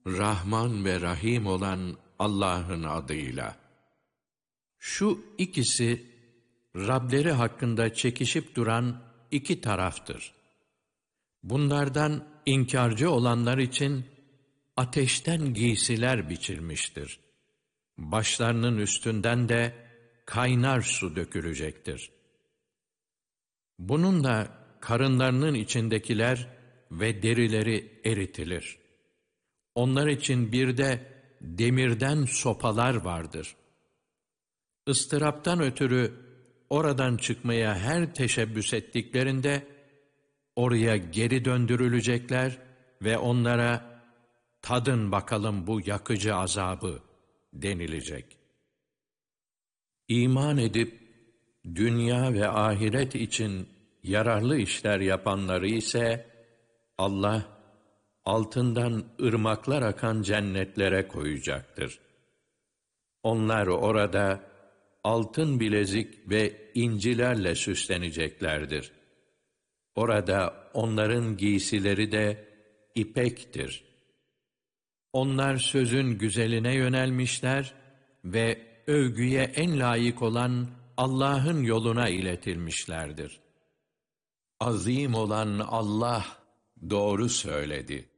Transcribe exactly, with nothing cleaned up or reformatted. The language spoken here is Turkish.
Rahman ve Rahim olan Allah'ın adıyla. Şu ikisi, Rableri hakkında çekişip duran iki taraftır. Bunlardan inkarcı olanlar için ateşten giysiler biçilmiştir. Başlarının üstünden de kaynar su dökülecektir. Bununla karınlarının içindekiler ve derileri eritilir. Onlar için bir de demirden sopalar vardır. Istıraptan ötürü oradan çıkmaya her teşebbüs ettiklerinde oraya geri döndürülecekler ve onlara tadın bakalım bu yakıcı azabı denilecek. İman edip dünya ve ahiret için yararlı işler yapanları ise Allah altından ırmaklar akan cennetlere koyacaktır. Onlar orada altın bilezik ve incilerle süsleneceklerdir. Orada onların giysileri de ipektir. Onlar sözün güzeline yönelmişler ve övgüye en layık olan Allah'ın yoluna iletilmişlerdir. Azim olan Allah doğru söyledi.